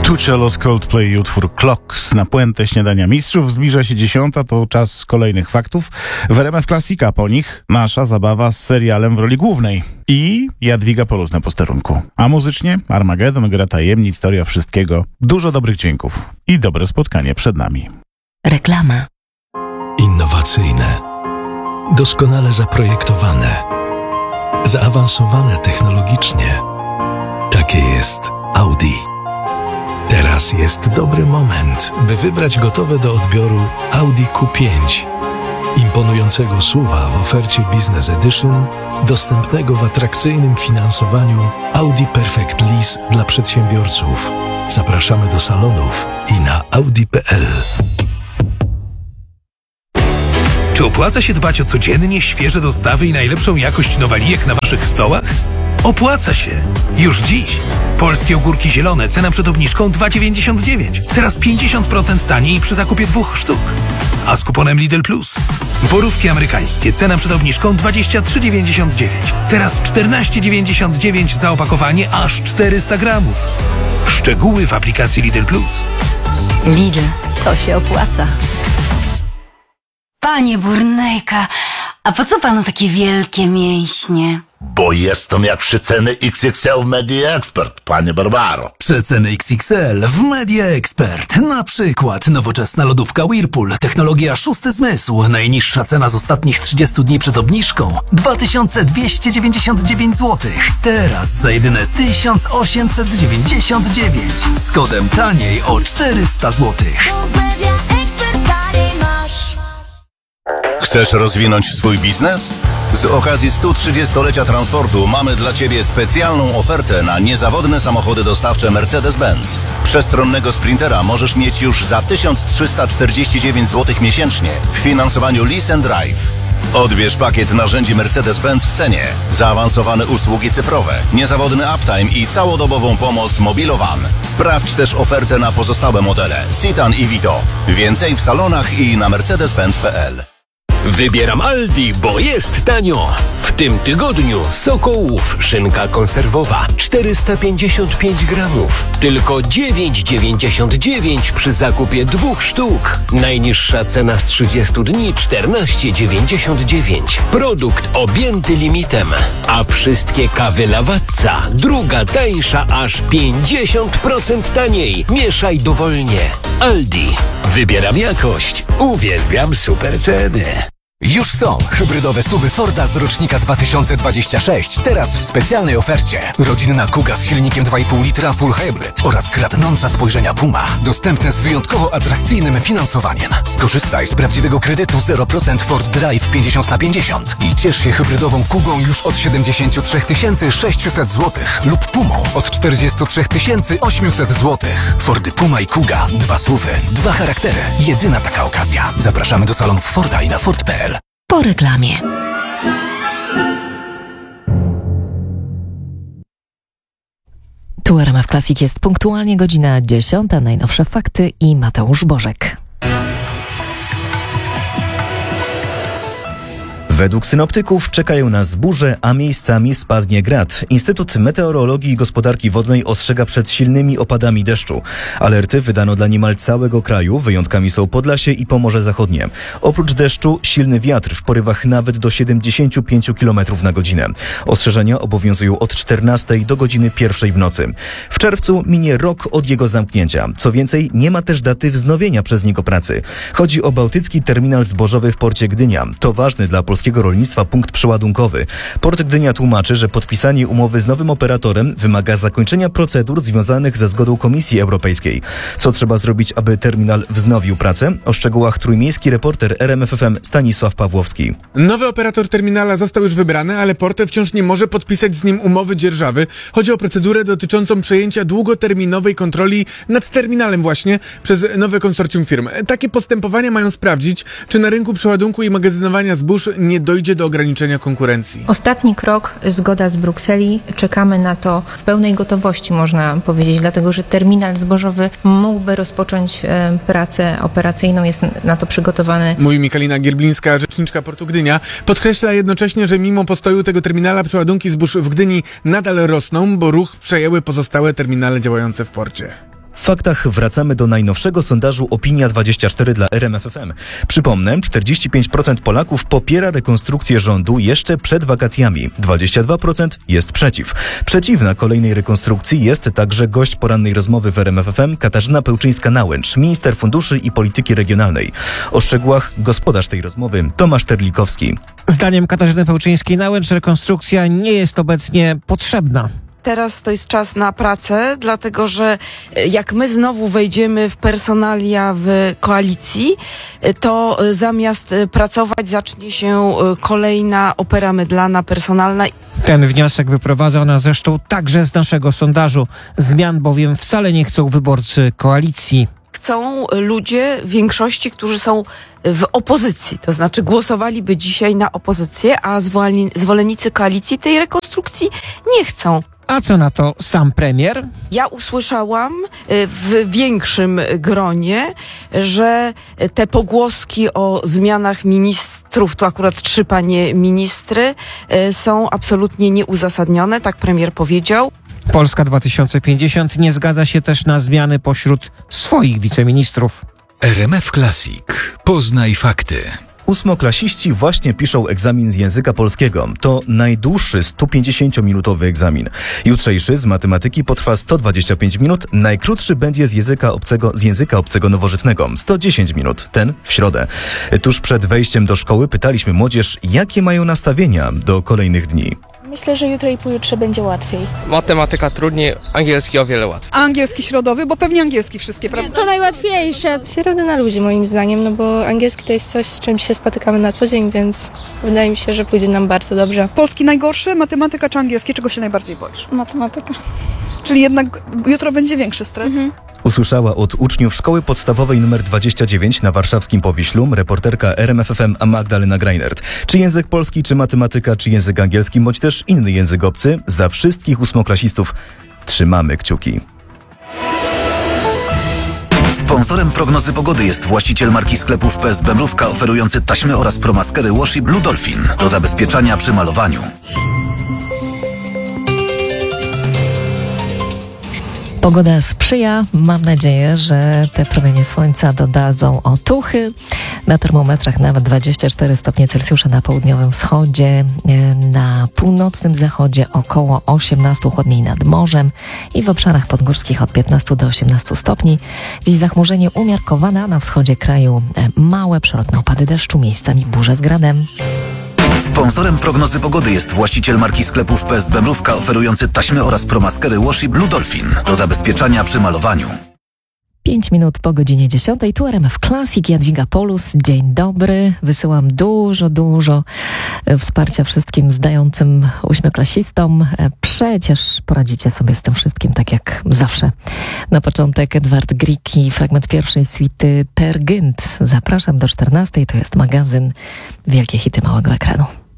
Tuchello z Coldplay i utwór Clocks. Na puentę śniadania mistrzów zbliża się 10, to czas kolejnych faktów. W RMF Classic, a po nich nasza zabawa z serialem w roli głównej. I Jadwiga Polus na posterunku. A muzycznie Armagedon, gra tajemnic, teoria wszystkiego. Dużo dobrych dźwięków i dobre spotkanie przed nami. Reklama. Innowacyjne, doskonale zaprojektowane, zaawansowane technologicznie. Takie jest Audi. Teraz jest dobry moment, by wybrać gotowe do odbioru Audi Q5. Imponującego SUV-a w ofercie Business Edition, dostępnego w atrakcyjnym finansowaniu Audi Perfect Lease dla przedsiębiorców. Zapraszamy do salonów i na audi.pl. Czy opłaca się dbać o codziennie świeże dostawy i najlepszą jakość nowalijek na waszych stołach? Opłaca się! Już dziś! Polskie ogórki zielone, cena przed obniżką 2,99. Teraz 50% taniej przy zakupie 2 sztuk. A z kuponem Lidl Plus. Borówki amerykańskie, cena przed obniżką 23,99. Teraz 14,99 za opakowanie aż 400 gramów. Szczegóły w aplikacji Lidl Plus. Lidl, to się opłaca. Panie Burnejka, a po co panu takie wielkie mięśnie? Bo jestem jak przeceny XXL w Media Expert, panie Barbaro. Przeceny XXL w Media Expert. Na przykład nowoczesna lodówka Whirlpool, technologia szósty zmysł. Najniższa cena z ostatnich 30 dni przed obniżką 2299 zł. Teraz za jedyne 1899. Z kodem taniej o 400 zł. Chcesz rozwinąć swój biznes? Z okazji 130-lecia transportu mamy dla Ciebie specjalną ofertę na niezawodne samochody dostawcze Mercedes-Benz. Przestronnego Sprintera możesz mieć już za 1349 zł miesięcznie w finansowaniu Lease and Drive. Odbierz pakiet narzędzi Mercedes-Benz w cenie, zaawansowane usługi cyfrowe, niezawodny uptime i całodobową pomoc Mobilowan. Sprawdź też ofertę na pozostałe modele Citan i Vito. Więcej w salonach i na mercedes-benz.pl. Wybieram Aldi, bo jest tanio. W tym tygodniu Sokołów szynka konserwowa 455 gramów. Tylko 9,99 przy zakupie 2 sztuk. Najniższa cena z 30 dni 14,99. Produkt objęty limitem. A wszystkie kawy Lavazza druga tańsza aż 50% taniej. Mieszaj dowolnie. Aldi. Wybieram jakość. Uwielbiam super ceny. Już są hybrydowe SUV-y Forda z rocznika 2026, teraz w specjalnej ofercie. Rodzinna Kuga z silnikiem 2,5 litra Full Hybrid oraz kradnąca spojrzenia Puma. Dostępne z wyjątkowo atrakcyjnym finansowaniem. Skorzystaj z prawdziwego kredytu 0% Ford Drive 50/50 i ciesz się hybrydową Kugą już od 73 600 zł lub Pumą od 43 800 zł. Fordy Puma i Kuga. 2 SUV-y, 2 charaktery. Jedyna taka okazja. Zapraszamy do salonów Forda i na Ford.pl. Po reklamie. Tu RMF Classic, jest punktualnie godzina 10. Najnowsze fakty i Mateusz Bożek. Według synoptyków czekają nas burze, a miejscami spadnie grad. Instytut Meteorologii i Gospodarki Wodnej ostrzega przed silnymi opadami deszczu. Alerty wydano dla niemal całego kraju, wyjątkami są Podlasie i Pomorze Zachodnie. Oprócz deszczu silny wiatr w porywach nawet do 75 km na godzinę. Ostrzeżenia obowiązują od 14 do godziny 1 w nocy. W czerwcu minie rok od jego zamknięcia. Co więcej, nie ma też daty wznowienia przez niego pracy. Chodzi o Bałtycki Terminal Zbożowy w porcie Gdynia. To ważny dla polskiego rolnictwa punkt przeładunkowy. Port Gdynia tłumaczy, że podpisanie umowy z nowym operatorem wymaga zakończenia procedur związanych ze zgodą Komisji Europejskiej. Co trzeba zrobić, aby terminal wznowił pracę? O szczegółach trójmiejski reporter RMF FM Stanisław Pawłowski. Nowy operator terminala został już wybrany, ale port wciąż nie może podpisać z nim umowy dzierżawy. Chodzi o procedurę dotyczącą przejęcia długoterminowej kontroli nad terminalem właśnie przez nowe konsorcjum firm. Takie postępowania mają sprawdzić, czy na rynku przeładunku i magazynowania zbóż nie dojdzie do ograniczenia konkurencji. Ostatni krok, zgoda z Brukseli. Czekamy na to w pełnej gotowości, można powiedzieć, dlatego że terminal zbożowy mógłby rozpocząć pracę operacyjną, jest na to przygotowany. Mówi Mikalina Gierblińska, rzeczniczka Portu Gdynia. Podkreśla jednocześnie, że mimo postoju tego terminala przeładunki zbóż w Gdyni nadal rosną, bo ruch przejęły pozostałe terminale działające w porcie. faktach wracamy do najnowszego sondażu Opinia24 dla RMF FM. Przypomnę, 45% Polaków popiera rekonstrukcję rządu jeszcze przed wakacjami. 22% jest przeciw. Przeciwna kolejnej rekonstrukcji jest także gość porannej rozmowy w RMF FM Katarzyna Pełczyńska-Nałęcz, minister funduszy i polityki regionalnej. O szczegółach gospodarz tej rozmowy Tomasz Terlikowski. Zdaniem Katarzyny Pełczyńskiej-Nałęcz rekonstrukcja nie jest obecnie potrzebna. Teraz to jest czas na pracę, dlatego że jak my znowu wejdziemy w personalia w koalicji, to zamiast pracować zacznie się kolejna opera mydlana, personalna. Ten wniosek wyprowadza ona zresztą także z naszego sondażu. Zmian bowiem wcale nie chcą wyborcy koalicji. Chcą ludzie w większości, którzy są w opozycji, to znaczy głosowaliby dzisiaj na opozycję, a zwolennicy koalicji tej rekonstrukcji nie chcą. A co na to sam premier? Ja usłyszałam w większym gronie, że te pogłoski o zmianach ministrów, tu akurat 3 panie ministry, są absolutnie nieuzasadnione, tak premier powiedział. Polska 2050 nie zgadza się też na zmiany pośród swoich wiceministrów. RMF Classic. Poznaj fakty. Ósmoklasiści właśnie piszą egzamin z języka polskiego. To najdłuższy 150-minutowy egzamin. Jutrzejszy z matematyki potrwa 125 minut, najkrótszy będzie z języka obcego nowożytnego 110 minut, ten w środę. Tuż przed wejściem do szkoły pytaliśmy młodzież, jakie mają nastawienia do kolejnych dni. Myślę, że jutro i pojutrze będzie łatwiej. Matematyka trudniej, angielski o wiele łatwiej. Angielski środowy, bo pewnie angielski wszystkie, prawda? To najłatwiejsze. Środę na luzie moim zdaniem, no bo angielski to jest coś, z czym się spotykamy na co dzień, więc wydaje mi się, że pójdzie nam bardzo dobrze. Polski najgorszy, matematyka czy angielski? Czego się najbardziej boisz? Matematyka. Czyli jednak jutro będzie większy stres? Usłyszała od uczniów szkoły podstawowej nr 29 na warszawskim Powiślu reporterka RMF FM Magdalena Greinert. Czy język polski, czy matematyka, czy język angielski, bądź też inny język obcy, za wszystkich ósmoklasistów trzymamy kciuki. Sponsorem prognozy pogody jest właściciel marki sklepów PSB Mrówka, oferujący taśmy oraz promaskery Washi Blue Dolphin do zabezpieczania przy malowaniu. Pogoda sprzyja. Mam nadzieję, że te promienie słońca dodadzą otuchy. Na termometrach nawet 24 stopnie Celsjusza na południowym wschodzie, na północnym zachodzie około 18 chłodniej nad morzem i w obszarach podgórskich od 15 do 18 stopni. Dziś zachmurzenie umiarkowane, a na wschodzie kraju małe przelotne opady deszczu, miejscami burze z gradem. Sponsorem prognozy pogody jest właściciel marki sklepów PSB Mrówka, oferujący taśmy oraz promaskery Washi Blue Dolphin do zabezpieczania przy malowaniu. 5 minut po godzinie 10. Tu RMF Classic, Jadwiga Polus. Dzień dobry. Wysyłam dużo wsparcia wszystkim zdającym ósmoklasistom. Przecież poradzicie sobie z tym wszystkim tak jak zawsze. Na początek Edward Grieg i fragment pierwszej suity Per Gynt. Zapraszam do 14. To jest magazyn Wielkie hity małego ekranu.